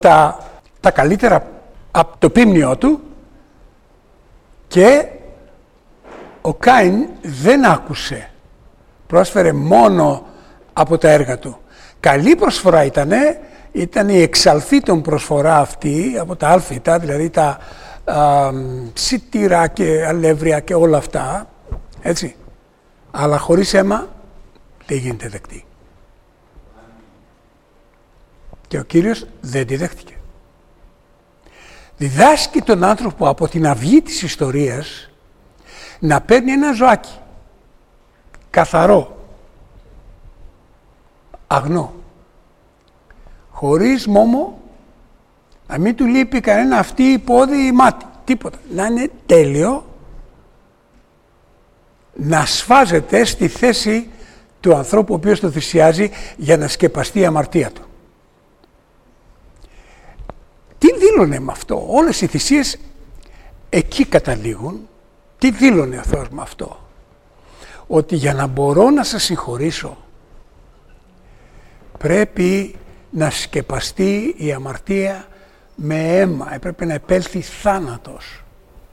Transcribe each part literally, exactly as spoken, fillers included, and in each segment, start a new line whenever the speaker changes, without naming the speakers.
τα, τα καλύτερα από το πίμνιό του και ο Κάιν δεν άκουσε. Πρόσφερε μόνο από τα έργα του. Καλή προσφορά ήτανε, ήταν η εξαλθήτων προσφορά αυτή από τα άλφητα, δηλαδή τα α, σιτήρα και αλεύρια και όλα αυτά, έτσι. Αλλά χωρίς αίμα δεν γίνεται δεκτή. Και ο Κύριος δεν τη δέχτηκε. Διδάσκει τον άνθρωπο από την αυγή της ιστορίας να παίρνει ένα ζωάκι καθαρό, αγνό, χωρίς μόμο, να μην του λείπει κανένα αυτή, πόδι ή μάτι, τίποτα. Να είναι τέλειο, να σφάζεται στη θέση του ανθρώπου ο οποίος το θυσιάζει για να σκεπαστεί η αμαρτία του. Τι δήλωνε με αυτό? Όλες οι θυσίες εκεί καταλήγουν. Τι δήλωνε ο Θεός με αυτό? Ότι για να μπορώ να σας συγχωρήσω πρέπει να σκεπαστεί η αμαρτία με αίμα. Έπρεπε να επέλθει θάνατος.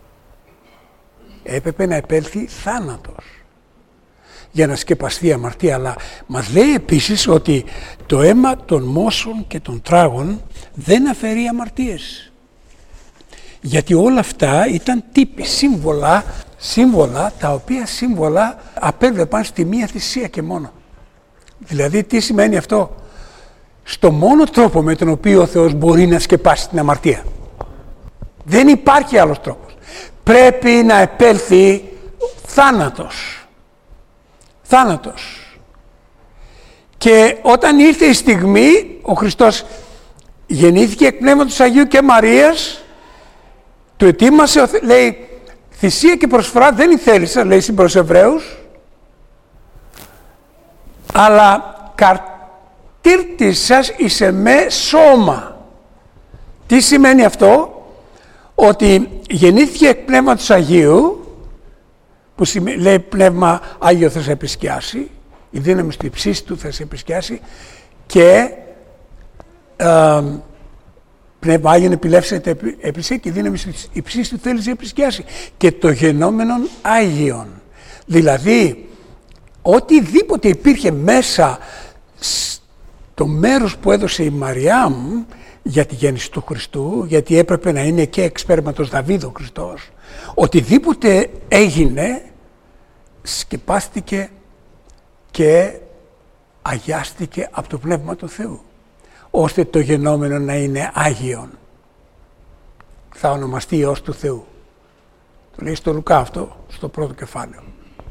Έπρεπε να επέλθει θάνατος για να σκεπαστεί η αμαρτία. Αλλά μας λέει επίσης ότι το αίμα των μόσων και των τράγων δεν αφαιρεί αμαρτίες. Γιατί όλα αυτά ήταν τύποι, σύμβολα, σύμβολα τα οποία σύμβολα απέβλεπαν στη μία θυσία και μόνο. Δηλαδή τι σημαίνει αυτό? Στο μόνο τρόπο με τον οποίο ο Θεός μπορεί να σκεπάσει την αμαρτία. Δεν υπάρχει άλλος τρόπος. Πρέπει να επέλθει θάνατος. Θάνατος. Και όταν ήρθε η στιγμή, ο Χριστός γεννήθηκε εκ Πνεύματος Αγίου και Μαρίας, του ετοίμασε, λέει, θυσία και προσφορά δεν ηθέλησα, λέει στην προς Εβραίους, αλλά καρτήρτισας εις εμέ σώμα. Τι σημαίνει αυτό? Ότι γεννήθηκε εκ Πνεύματος Αγίου, που σημαίνει, λέει Πνεύμα Άγιο θα σε επισκιάσει, η δύναμη στη ψήση του θα σε επισκιάσει και ε, Πνεύμα Άγιον επιλεύσεται επισέ και η δύναμη η ψήση του θέλει να σε επισκιάσει. Και το γενόμενον Άγιον. Δηλαδή, οτιδήποτε υπήρχε μέσα στο μέρος που έδωσε η Μαριάμ για τη γέννηση του Χριστού, γιατί έπρεπε να είναι και εξ σπέρματος Δαβίδ ο Χριστός, οτιδήποτε έγινε σκεπάστηκε και αγιάστηκε από το Πνεύμα του Θεού, ώστε το γενόμενο να είναι Άγιον. Θα ονομαστεί Υιός του Θεού. Το λέει στο Λουκά αυτό, στο πρώτο κεφάλαιο.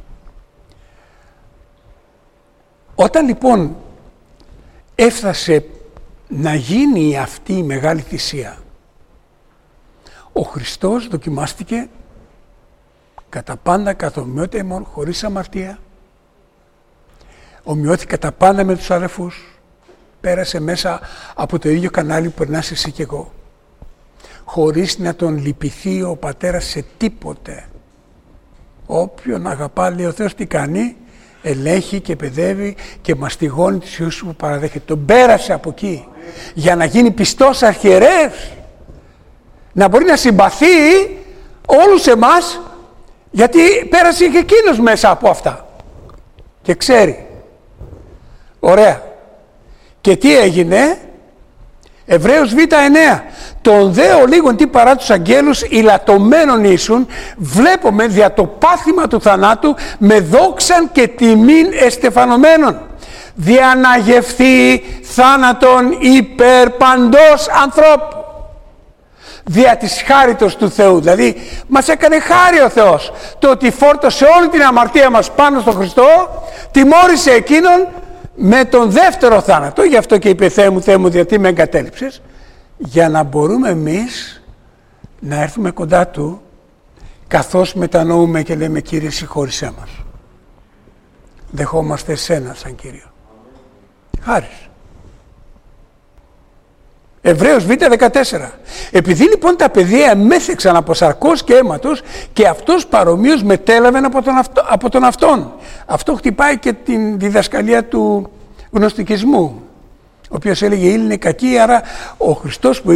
Όταν λοιπόν έφτασε να γίνει αυτή η μεγάλη θυσία, ο Χριστός δοκιμάστηκε κατά πάντα καθ' ομοιότητα ημών, χωρίς αμαρτία, ομοιώθηκε κατά πάντα με τους αδελφούς, πέρασε μέσα από το ίδιο κανάλι που περνάς εσύ και εγώ, χωρίς να τον λυπηθεί ο πατέρας σε τίποτε. Όποιον αγαπά, λέει ο Θεός, τι κάνει? Ελέγχει και παιδεύει και μαστιγώνει τις ιούς που παραδέχεται. Τον πέρασε από εκεί για να γίνει πιστός αρχιερεύς, να μπορεί να συμπαθεί όλους εμάς, γιατί πέρασε και εκείνος μέσα από αυτά και ξέρει. Ωραία. Και τι έγινε? Εβραίους Β εννέα. Τον δε ο λίγον τι παρά τους αγγέλους ηλατωμένων ήσουν, βλέπουμε δια το πάθημα του θανάτου με δόξαν και τιμήν εστεφανωμένων. Διαναγευθεί θάνατον υπέρ παντός ανθρώπου. Δια της χάριτος του Θεού. Δηλαδή μας έκανε χάρη ο Θεός. Το ότι φόρτωσε όλη την αμαρτία μας πάνω στον Χριστό, τιμώρησε εκείνον με τον δεύτερο θάνατο. Γι' αυτό και είπε Θεέ μου, Θεέ μου, γιατί με εγκατέλειψες? Για να μπορούμε εμείς να έρθουμε κοντά Του, καθώς μετανοούμε και λέμε Κύριε συγχώρησέ μας. Δεχόμαστε Εσένα σαν Κύριο. Χάρις. Εβραίους Β δεκατέσσερα. Επειδή λοιπόν τα παιδεία μέθεξαν από σαρκός και αίματος και αυτός παρομοίως μετέλαβεν από τον, αυτο, από τον αυτόν. Αυτό χτυπάει και την διδασκαλία του γνωστικισμού. ο οποίος έλεγε η ύλη είναι κακή, άρα ο Χριστός που